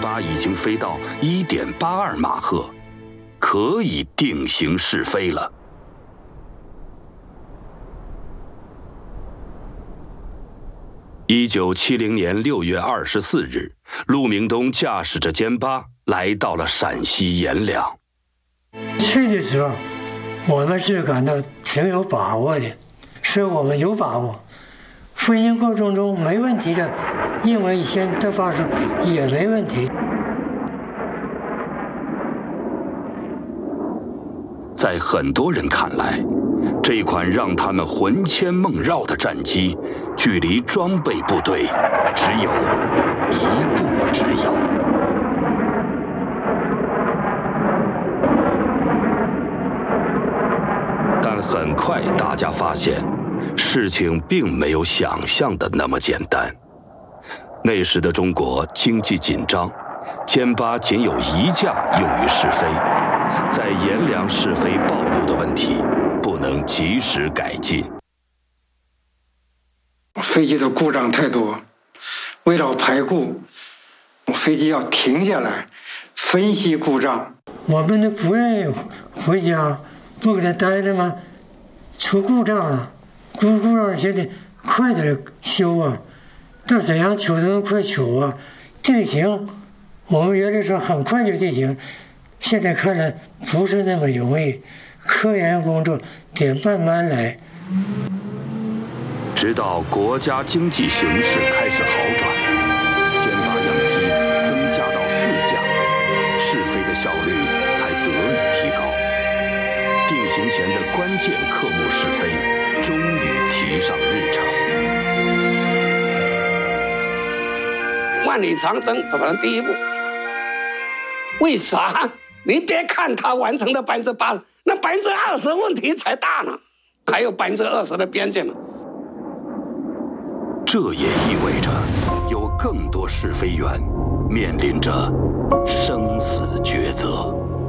巴已经飞到1.82马赫，可以定型试飞了。1970年6月24日，陆明东驾驶着歼8来到了陕西阎良。 去的时候，我们是感到挺有把握的，是我们有把握。飞行过程中没问题的，因为先的发生也没问题。 在很多人看来，这款让他们魂牵梦绕的战机，距离装备部队只有一步之遥。但很快大家发现，事情并没有想象的那么简单。那时的中国经济紧张，歼8仅有1架用于试飞，在阎良试飞暴露的问题不能及时改进。 飞机的故障太多，为了排故，飞机要停下来分析故障。 我们都不愿意回家，不给他待着吗？出故障了，故障现在快点修啊！到沈阳修能快修啊！定型，我们原来说很快就定型，现在看来不是那么容易，科研工作得慢慢来。 直到国家经济形势开始好转，歼8样机增加到4架，试飞的效率才得以提高。定型前的关键科目试飞终于提上日程。 万里长征走完第一步，为啥？你别看它完成的80%，那20%问题才大呢，还有20%的边界呢。 这也意味着，有更多试飞员面临着生死抉择。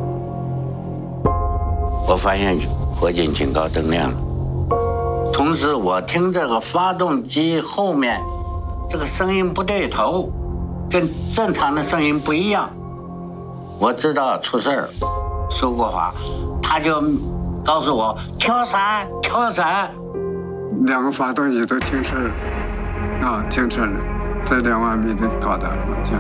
我发现火警警告灯亮了，同时我听这个发动机后面这个声音不对头，跟正常的声音不一样，我知道出事儿。苏国华他就告诉我跳伞，跳伞。 2个发动机都停车了，停车了，在2万米的高度上。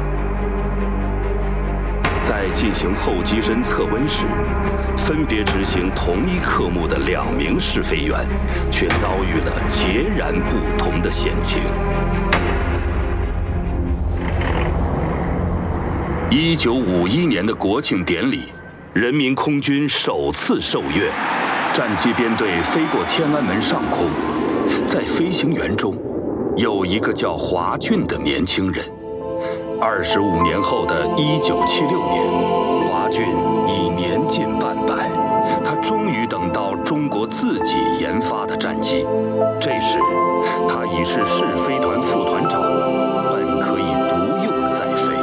在进行后机身测温时，分别执行同一科目的2名试飞员，却遭遇了截然不同的险情。1951年的国庆典礼，人民空军首次受阅，战机编队飞过天安门上空，在飞行员中，有一个叫华俊的年轻人。25年后的1976年，华俊已年近半百，他终于等到中国自己研发的战机。这时，他已是试飞团副团长，本可以不用再飞。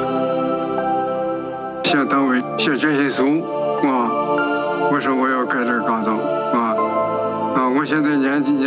向党委写决心书我说我要改这个岗造我现在年纪